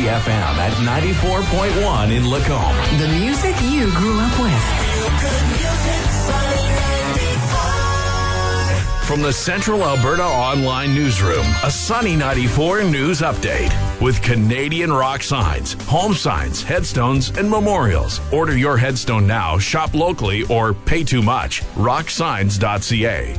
FM at 94.1 in Lacombe. The music you grew up with. From the Central Alberta Online Newsroom, a Sunny 94 news update with Canadian rock signs, home signs, headstones, and memorials. Order your headstone now, shop locally, or pay too much. Rocksigns.ca.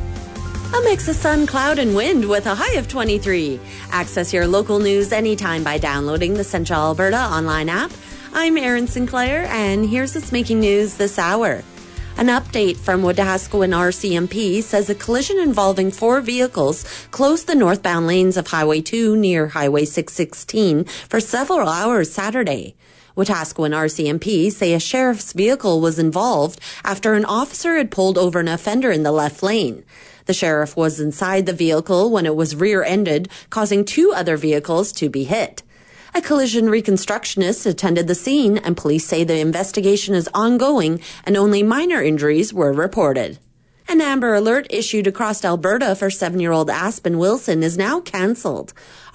A mix of sun, cloud, and wind with a high of 23. Access your local news anytime by downloading the Central Alberta Online app. I'm Erin Sinclair, and here's what's making news this hour. An update from Wetaskiwin RCMP says a collision involving 4 vehicles closed the northbound lanes of Highway 2 near Highway 616 for several hours Saturday. Wetaskiwin RCMP say a sheriff's vehicle was involved after an officer had pulled over an offender in the left lane. The sheriff was inside the vehicle when it was rear-ended, causing 2 other vehicles to be hit. A collision reconstructionist attended the scene, and police say the investigation is ongoing and only minor injuries were reported. An Amber Alert issued across Alberta for 7-year-old Aspen Wilson is now cancelled.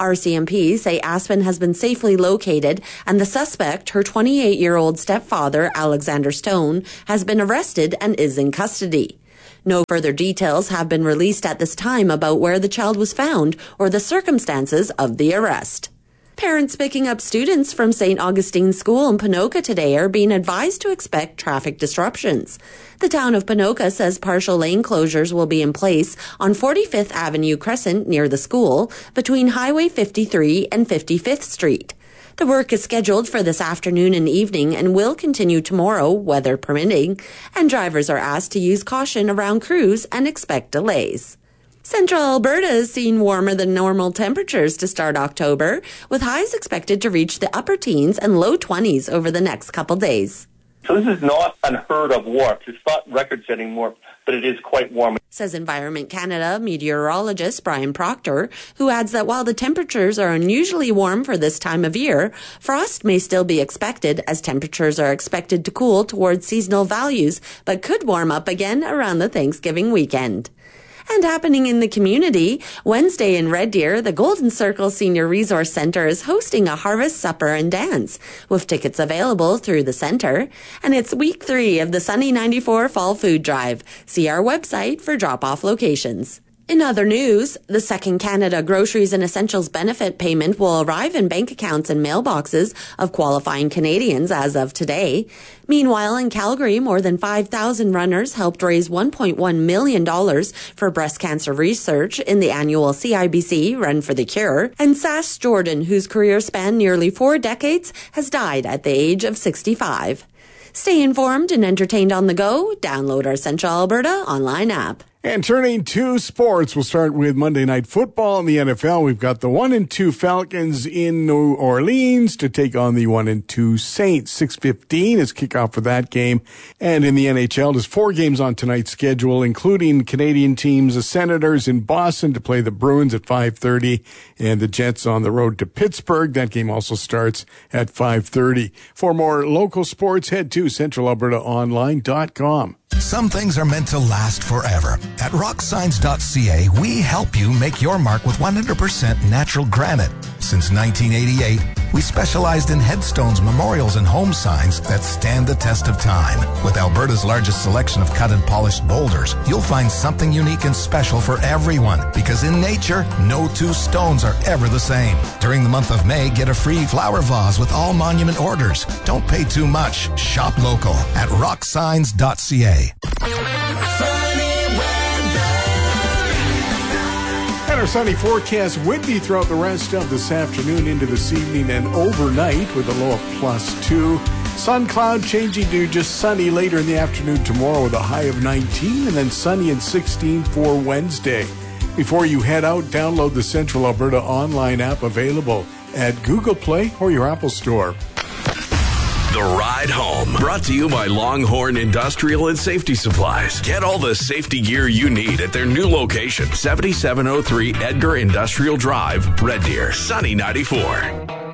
RCMP say Aspen has been safely located, and the suspect, her 28-year-old stepfather, Alexander Stone, has been arrested and is in custody. No further details have been released at this time about where the child was found or the circumstances of the arrest. Parents picking up students from St. Augustine School in Ponoka today are being advised to expect traffic disruptions. The town of Ponoka says partial lane closures will be in place on 45th Avenue Crescent near the school between Highway 53 and 55th Street. The work is scheduled for this afternoon and evening and will continue tomorrow, weather permitting, and drivers are asked to use caution around crews and expect delays. Central Alberta is seeing warmer than normal temperatures to start October, with highs expected to reach the upper teens and low 20s over the next couple days. So this is not unheard of warmth. It's not record-setting warmth, but it is quite warm. Says Environment Canada meteorologist Brian Proctor, who adds that while the temperatures are unusually warm for this time of year, frost may still be expected as temperatures are expected to cool towards seasonal values, but could warm up again around the Thanksgiving weekend. And happening in the community, Wednesday in Red Deer, the Golden Circle Senior Resource Centre is hosting a harvest supper and dance, with tickets available through the centre. And it's week 3 of the Sunny 94 Fall Food Drive. See our website for drop-off locations. In other news, the Second Canada Groceries and Essentials benefit payment will arrive in bank accounts and mailboxes of qualifying Canadians as of today. Meanwhile, in Calgary, more than 5,000 runners helped raise $1.1 million for breast cancer research in the annual CIBC Run for the Cure. And Sash Jordan, whose career spanned nearly 4 decades, has died at the age of 65. Stay informed and entertained on the go. Download our Central Alberta online app. And turning to sports, we'll start with Monday Night Football in the NFL. We've got the 1-2 Falcons in New Orleans to take on the 1-2 Saints. 6:15 is kickoff for that game. And in the NHL, there's 4 games on tonight's schedule, including Canadian teams, the Senators in Boston to play the Bruins at 5:30, and the Jets on the road to Pittsburgh. That game also starts at 5:30. For more local sports, head to centralalbertaonline.com. Some things are meant to last forever. At rocksigns.ca, we help you make your mark with 100% natural granite. Since 1988, we specialized in headstones, memorials, and home signs that stand the test of time. With Alberta's largest selection of cut and polished boulders, you'll find something unique and special for everyone. Because in nature, no 2 stones are ever the same. During the month of May, get a free flower vase with all monument orders. Don't pay too much. Shop local at rocksigns.ca. And our sunny forecast windy throughout the rest of this afternoon into this evening and overnight with a low of +2. Sun cloud changing to just sunny later in the afternoon tomorrow with a high of 19 and then sunny and 16 for Wednesday. Before you head out, download the Central Alberta online app available at Google Play or your Apple Store. The Ride Home, brought to you by Longhorn Industrial and Safety Supplies. Get all the safety gear you need at their new location, 7703 Edgar Industrial Drive, Red Deer, Sunny 94.